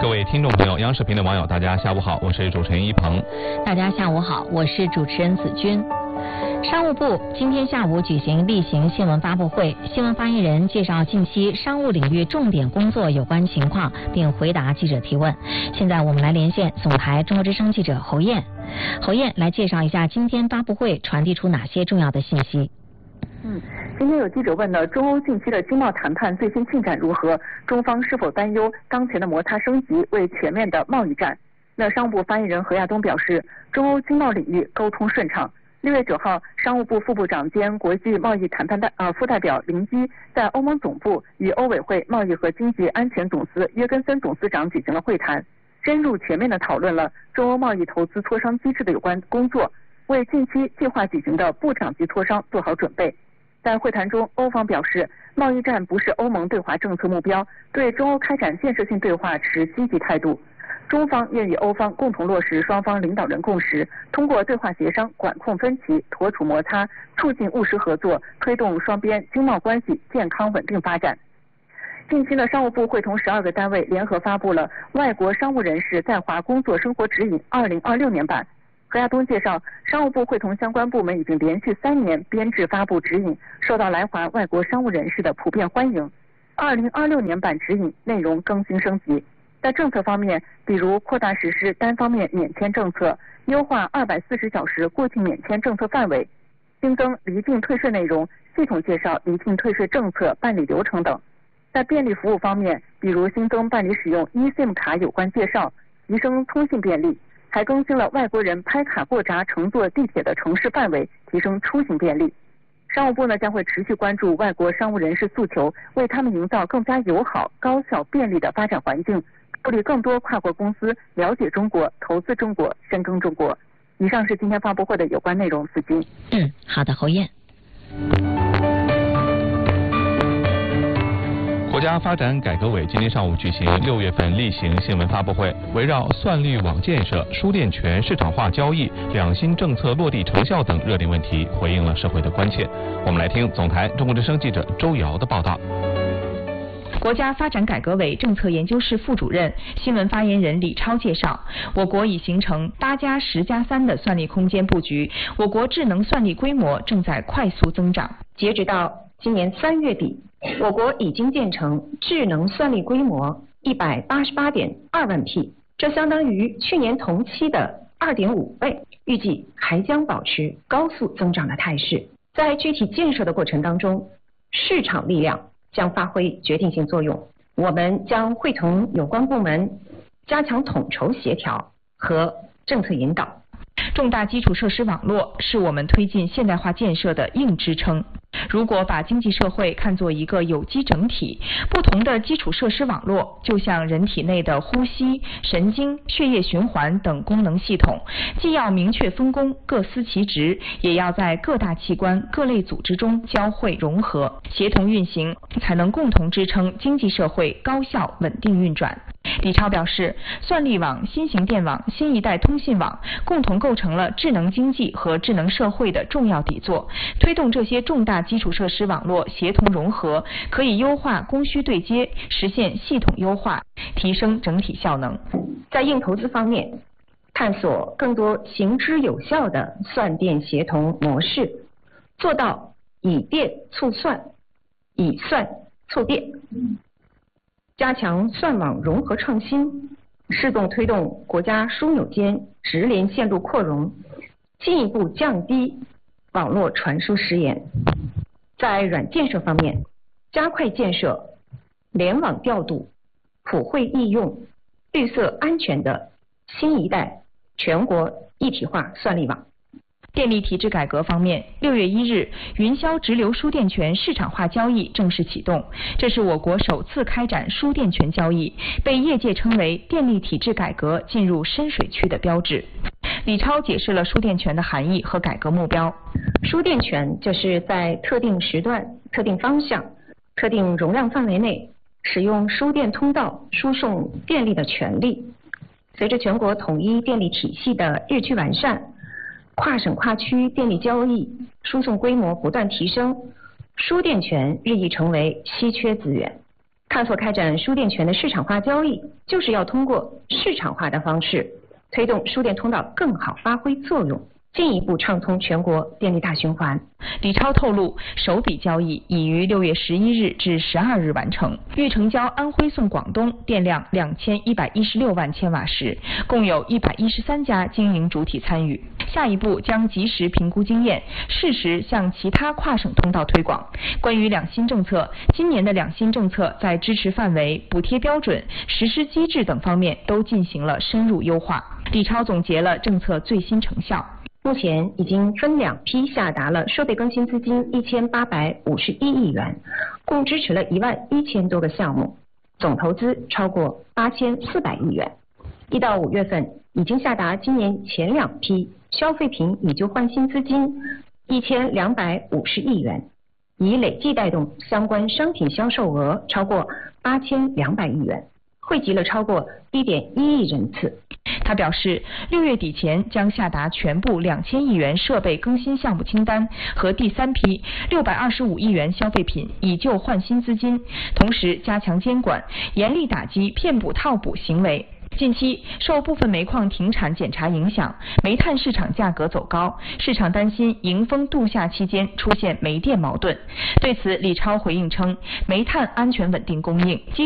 各位听众朋友，央视频的网友，大家下午好，我是主持人一鹏。 大家下午好，我是主持人子君。商务部今天下午举行例行新闻发布会，新闻发言人介绍近期商务领域重点工作有关情况，并回答记者提问。现在我们来连线总台中国之声记者侯燕。侯燕来介绍一下今天发布会传递出哪些重要的信息。 今天有记者问呢，中欧近期的经贸谈判最新进展如何？中方是否担忧当前的摩擦升级为全面的贸易战？那商务部发言人何亚东表示，中欧经贸领域沟通顺畅。6月9号，商务部副部长兼国际贸易谈判副代表林基在欧盟总部与欧委会贸易和经济安全总司约根森总司长举行了会谈，深入全面地讨论了中欧贸易投资磋商机制的有关工作，为近期计划举行的部长级磋商做好准备。在会谈中，欧方表示，贸易战不是欧盟对华政策目标，对中欧开展建设性对话持积极态度。中方愿与欧方共同落实双方领导人共识，通过对话协商管控分歧，妥处摩擦，促进务实合作，推动双边经贸关系健康稳定发展。近期呢，商务部会同12个单位联合发布了《外国商务人士在华工作生活指引2026年版》。何亚东介绍，商务部会同相关部门已经连续3年编制发布指引，受到来华外国商务人士的普遍欢迎。2026年版指引内容更新升级。在政策方面，比如扩大实施单方面免签政策，优化240小时过境免签政策范围，新增离境退税内容，系统介绍离境退税政策办理流程等。在便利服务方面，比如新增办理使用 eSIM 卡有关介绍，提升通信便利，还更新了外国人拍卡过闸乘坐地铁的城市范围，提升出行便利。商务部呢将会持续关注外国商务人士诉求，为他们营造更加友好、高效、便利的发展环境，助力更多跨国公司了解中国、投资中国、深耕中国。以上是今天发布会的有关内容，思金。 好的，侯燕。 国家发展改革委今天上午举行6月份例行新闻发布会，围绕算力网建设、书电权市场化交易、两新政策落地成效等热点问题，回应了社会的关切。我们来听总台中国之声记者周瑶的报道。 国家发展改革委政策研究室副主任、新闻发言人李超介绍，我国已形成8+10+3的算力空间布局，我国智能算力规模正在快速增长。 截止到今年3月底，我国已经建成智能算力规模188.2万匹，这相当于去年同期的2.5倍，预计还将保持高速增长的态势。在具体建设的过程当中，市场力量将发挥决定性作用，我们将会同有关部门加强统筹协调和政策引导。 重大基础设施网络是我们推进现代化建设的硬支撑。如果把经济社会看作一个有机整体，不同的基础设施网络就像人体内的呼吸、神经、血液循环等功能系统，既要明确分工，各司其职，也要在各大器官、各类组织中交汇融合，协同运行，才能共同支撑经济社会高效稳定运转。李超表示，算力网、新型电网、新一代通信网共同构成了智能经济和智能社会的重要底座，推动这些重大基础设施网络协同融合，可以优化供需对接，实现系统优化，提升整体效能。 在硬投资方面，探索更多行之有效的算电协同模式，做到以电促算、以算促电，加强算网融合创新，适动推动国家枢纽间直连线路扩容，进一步降低网络传输时延。在软建设方面，加快建设联网调度、普惠易用、绿色安全的新一代全国一体化算力网。 电力体制改革方面，6月1日，云霄直流输电权市场化交易正式启动，这是我国首次开展输电权交易，被业界称为电力体制改革进入深水区的标志。李超解释了输电权的含义和改革目标。 输电权就是在特定时段、特定方向、特定容量范围内使用输电通道输送电力的权利。随着全国统一电力体系的日趋完善，跨省跨区电力交易输送规模不断提升，输电权日益成为稀缺资源。 他所开展输电权的市场化交易，就是要通过市场化的方式，推动输电通道更好发挥作用，进一步畅通全国电力大循环。 李超透露，首笔交易已于6月11日至12日完成，预成交安徽送广东，电量2116万千瓦时，共有113家经营主体参与。下一步将及时评估经验，适时向其他跨省通道推广。关于两新政策，今年的两新政策在支持范围、补贴标准、实施机制等方面都进行了深入优化。李超总结了政策最新成效。 目前已经分两批下达了设备更新资金1851亿元，共支持了11000多个项目，总投资超过8400亿元。1到5月份已经下达今年前两批消费品以旧换新资金1250亿元，已累计带动相关商品销售额超过8200亿元，汇集了超过1.1亿人次。 他表示，6月底前将下达全部2000亿元设备更新项目清单和第三批625亿元消费品以旧换新资金，同时加强监管，严厉打击骗补套补行为。近期受部分煤矿停产检查影响，煤炭市场价格走高，市场担心迎峰度夏期间出现煤电矛盾。对此，李超回应称，煤炭安全稳定供应。